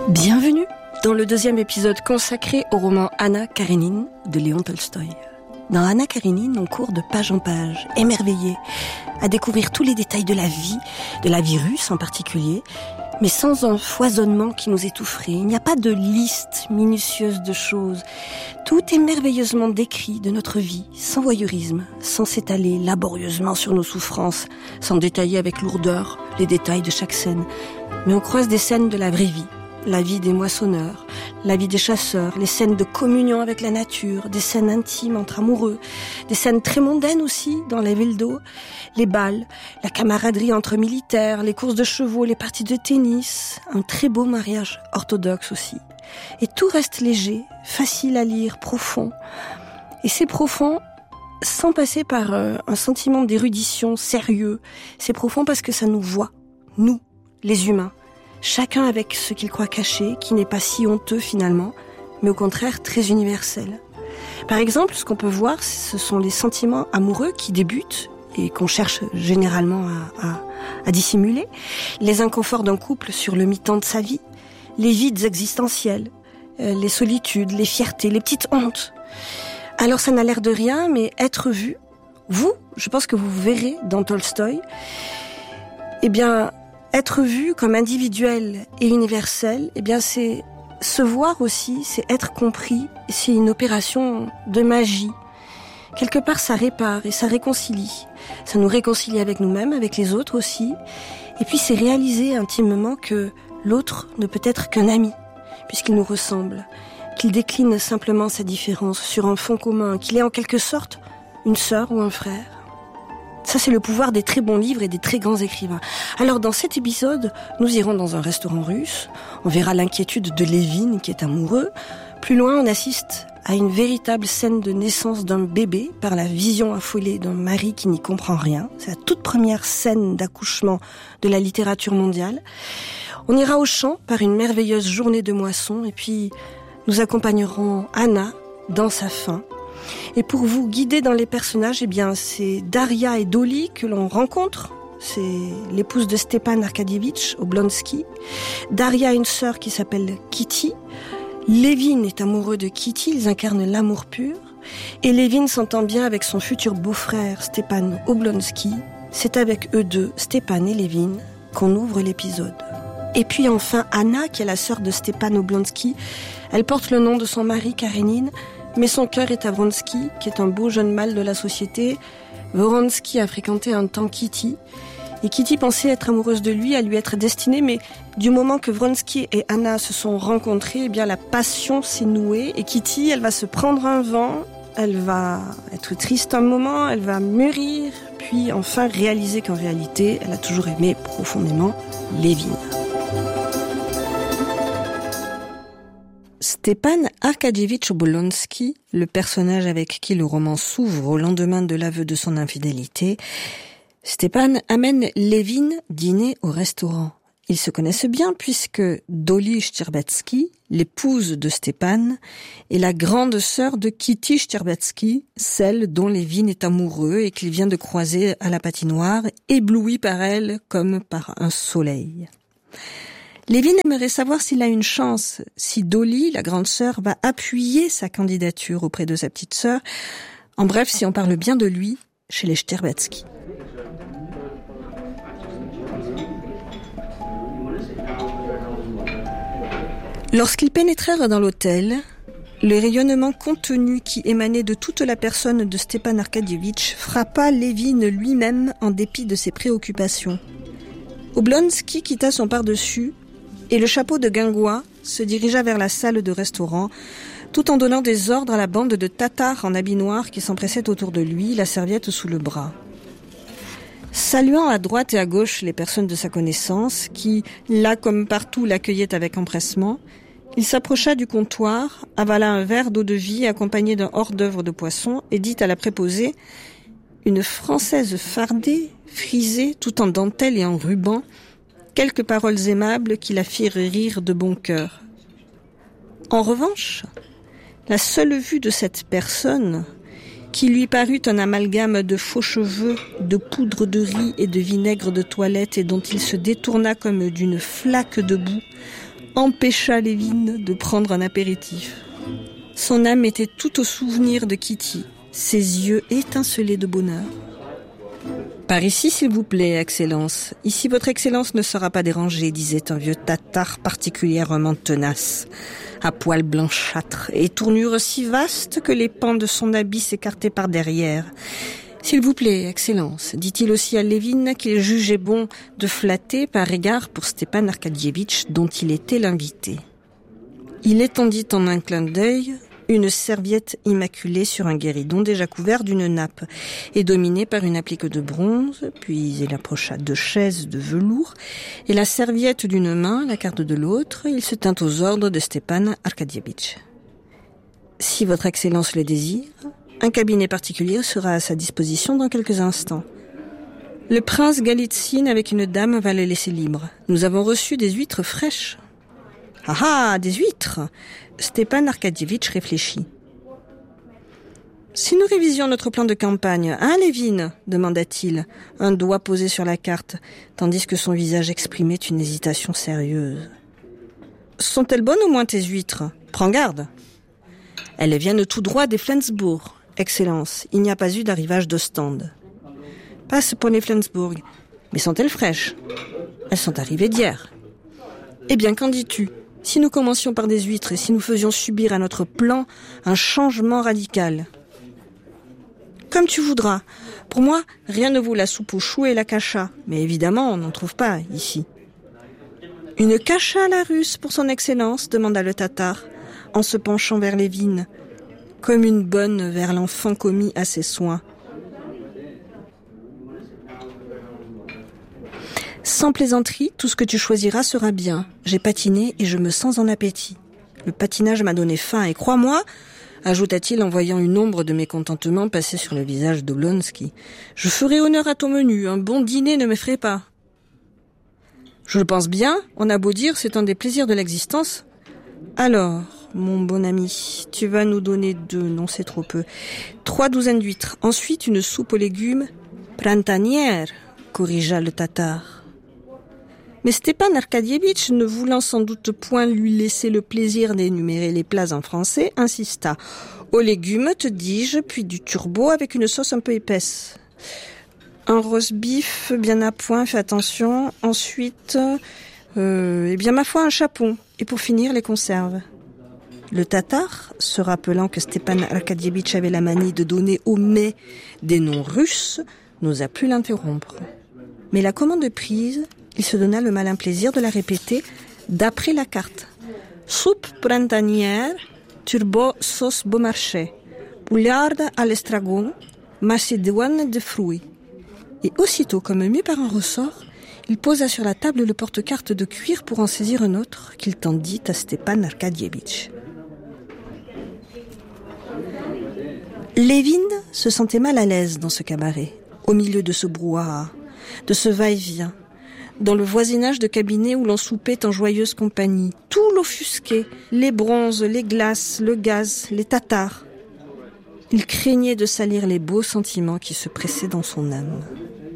Bienvenue dans le deuxième épisode consacré au roman Anna Karénine de Léon Tolstoï. Dans Anna Karénine, on court de page en page, émerveillé, à découvrir tous les détails de la vie russe en particulier, mais sans un foisonnement qui nous étoufferait. Il n'y a pas de liste minutieuse de choses. Tout est merveilleusement décrit de notre vie, sans voyeurisme, sans s'étaler laborieusement sur nos souffrances, sans détailler avec lourdeur les détails de chaque scène. Mais on croise des scènes de la vraie vie. La vie des moissonneurs, la vie des chasseurs, les scènes de communion avec la nature, des scènes intimes entre amoureux, des scènes très mondaines aussi dans les villes d'eau, les bals, la camaraderie entre militaires, les courses de chevaux, les parties de tennis, un très beau mariage orthodoxe aussi. Et tout reste léger, facile à lire, profond. Et c'est profond sans passer par un sentiment d'érudition sérieux. C'est profond parce que ça nous voit, nous, les humains. Chacun avec ce qu'il croit caché, qui n'est pas si honteux finalement, mais au contraire très universel. Par exemple, ce qu'on peut voir, ce sont les sentiments amoureux qui débutent et qu'on cherche généralement à dissimuler, les inconforts d'un couple sur le mi-temps de sa vie, les vides existentiels, les solitudes, les fiertés, les petites hontes. Alors ça n'a l'air de rien, mais être vu, vous, je pense que vous verrez dans Tolstoï, eh bien, être vu comme individuel et universel, eh bien c'est se voir aussi, c'est être compris, c'est une opération de magie. Quelque part, ça répare et ça réconcilie. Ça nous réconcilie avec nous-mêmes, avec les autres aussi. Et puis c'est réaliser intimement que l'autre ne peut être qu'un ami, puisqu'il nous ressemble, qu'il décline simplement sa différence sur un fond commun, qu'il est en quelque sorte une sœur ou un frère. Ça, c'est le pouvoir des très bons livres et des très grands écrivains. Alors, dans cet épisode, nous irons dans un restaurant russe. On verra l'inquiétude de Lévin, qui est amoureux. Plus loin, on assiste à une véritable scène de naissance d'un bébé par la vision affolée d'un mari qui n'y comprend rien. C'est la toute première scène d'accouchement de la littérature mondiale. On ira au champ par une merveilleuse journée de moisson. Et puis, nous accompagnerons Anna dans sa fin. Et pour vous guider dans les personnages, eh bien, c'est Daria et Dolly que l'on rencontre. C'est l'épouse de Stepan Arkadievitch Oblonsky. Daria a une sœur qui s'appelle Kitty. Lévin est amoureux de Kitty, ils incarnent l'amour pur. Et Lévin s'entend bien avec son futur beau-frère Stepan Oblonsky. C'est avec eux deux, Stepan et Lévin, qu'on ouvre l'épisode. Et puis enfin, Anna, qui est la sœur de Stepan Oblonsky, elle porte le nom de son mari Karénine. Mais son cœur est à Vronsky, qui est un beau jeune mâle de la société. Vronsky a fréquenté un temps Kitty. Et Kitty pensait être amoureuse de lui, à lui être destinée, mais du moment que Vronsky et Anna se sont rencontrés, eh bien la passion s'est nouée. Et Kitty, elle va se prendre un vent, elle va être triste un moment, elle va mûrir, puis enfin réaliser qu'en réalité, elle a toujours aimé profondément Lévin. Stepan Arkadievitch Oblonsky, le personnage avec qui le roman s'ouvre au lendemain de l'aveu de son infidélité, Stepan amène Lévin dîner au restaurant. Ils se connaissent bien puisque Dolly Shtcherbatsky, l'épouse de Stepan, est la grande sœur de Kitty Shtcherbatsky, celle dont Lévin est amoureux et qu'il vient de croiser à la patinoire, ébloui par elle comme par un soleil. Lévin aimerait savoir s'il a une chance, si Dolly, la grande sœur, va appuyer sa candidature auprès de sa petite sœur. En bref, si on parle bien de lui chez les Shtcherbatsky. Lorsqu'ils pénétrèrent dans l'hôtel, le rayonnement contenu qui émanait de toute la personne de Stepan Arkadievitch frappa Lévin lui-même en dépit de ses préoccupations. Oblonsky quitta son pardessus et le chapeau de guingois se dirigea vers la salle de restaurant, tout en donnant des ordres à la bande de Tatars en habit noir qui s'empressaient autour de lui, la serviette sous le bras. Saluant à droite et à gauche les personnes de sa connaissance, qui, là comme partout, l'accueillaient avec empressement, il s'approcha du comptoir, avala un verre d'eau-de-vie accompagné d'un hors-d'œuvre de poisson et dit à la préposée, une Française fardée, frisée, tout en dentelle et en ruban, quelques paroles aimables qui la firent rire de bon cœur. En revanche, la seule vue de cette personne, qui lui parut un amalgame de faux cheveux, de poudre de riz et de vinaigre de toilette et dont il se détourna comme d'une flaque de boue, empêcha Lévin de prendre un apéritif. Son âme était tout au souvenir de Kitty, ses yeux étincelaient de bonheur. « Par ici, s'il vous plaît, Excellence. Ici, votre Excellence ne sera pas dérangée, disait un vieux tatar particulièrement tenace, à poils blanchâtres et tournure si vaste que les pans de son habit s'écartaient par derrière. S'il vous plaît, Excellence, dit-il aussi à Lévin qu'il jugeait bon de flatter par égard pour Stepan Arkadievitch, dont il était l'invité. Il étendit en un clin d'œil une serviette immaculée sur un guéridon déjà couvert d'une nappe et dominé par une applique de bronze, puis il approcha 2 chaises de velours, et la serviette d'une main, la carte de l'autre, il se tint aux ordres de Stepan Arkadievitch. « Si votre Excellence le désire, un cabinet particulier sera à sa disposition dans quelques instants. Le prince Galitzine avec une dame va le laisser libre. Nous avons reçu des huîtres fraîches. » « Ah ah, des huîtres !» Stepan Arkadievitch réfléchit. « Si nous révisions notre plan de campagne, hein, Lévin ?» demanda-t-il, un doigt posé sur la carte, tandis que son visage exprimait une hésitation sérieuse. « Sont-elles bonnes au moins tes huîtres ? Prends garde !»« Elles viennent tout droit des Flensbourg, Excellence. Il n'y a pas eu d'arrivage d'Ostende. »« Passe pour les Flensbourg. Mais sont-elles fraîches ? Elles sont arrivées d'hier. »« Eh bien, qu'en dis-tu ? Si nous commencions par des huîtres et si nous faisions subir à notre plan un changement radical. » « Comme tu voudras. Pour moi, rien ne vaut la soupe aux choux et la cacha. Mais évidemment, on n'en trouve pas ici. »« Une cacha à la russe pour son Excellence ?» demanda le tatar, en se penchant vers Lévin, comme une bonne vers l'enfant commis à ses soins. « Sans plaisanterie, tout ce que tu choisiras sera bien. J'ai patiné et je me sens en appétit. Le patinage m'a donné faim et crois-moi, ajouta-t-il en voyant une ombre de mécontentement passer sur le visage d'Oblonsky, je ferai honneur à ton menu, un bon dîner ne m'effraie pas. Je le pense bien, on a beau dire, c'est un des plaisirs de l'existence. Alors, mon bon ami, tu vas nous donner 2, non c'est trop peu, 3 douzaines d'huîtres, ensuite une soupe aux légumes, printanière, corrigea le tatar. Mais Stepan Arkadievitch, ne voulant sans doute point lui laisser le plaisir d'énumérer les plats en français, insista. « Aux légumes, te dis-je, puis du turbot avec une sauce un peu épaisse. Un roast beef bien à point, fais attention. Ensuite, ma foi, un chapon. Et pour finir, les conserves. » Le tatar, se rappelant que Stepan Arkadievitch avait la manie de donner aux mets des noms russes, n'osa plus l'interrompre. Mais la commande prise, il se donna le malin plaisir de la répéter d'après la carte. Soupe printanière, turbot sauce Beaumarchais, poularde à l'estragon, macédoine de fruits. Et aussitôt, comme mu par un ressort, il posa sur la table le porte-carte de cuir pour en saisir un autre qu'il tendit à Stepan Arkadievitch. Lévin se sentait mal à l'aise dans ce cabaret, au milieu de ce brouhaha, de ce va-et-vient, dans le voisinage de cabinet où l'on soupait en joyeuse compagnie, tout l'offusqué, les bronzes, les glaces, le gaz, les tatars. Il craignait de salir les beaux sentiments qui se pressaient dans son âme.